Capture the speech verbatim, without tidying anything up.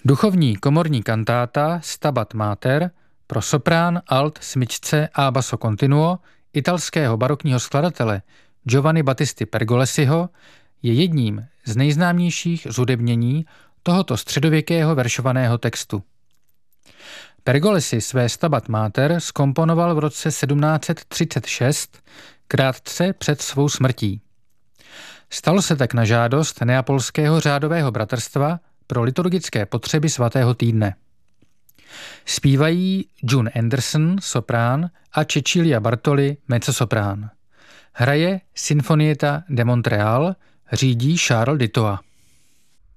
Duchovní komorní kantáta Stabat Mater pro soprán, alt, smyčce a basso continuo italského barokního skladatele Giovanni Battisti Pergolesiho je jedním z nejznámějších zhudebnění tohoto středověkého veršovaného textu. Pergolesi své Stabat Mater zkomponoval v roce sedmnáct set třicet šest, krátce před svou smrtí. Stalo se tak na žádost Neapolského řádového bratrstva pro liturgické potřeby svatého týdne. Zpívají June Anderson, soprán, a Cecilia Bartoli, mezzosoprán. Hraje Sinfonietta de Montréal, řídí Charles Ditoa.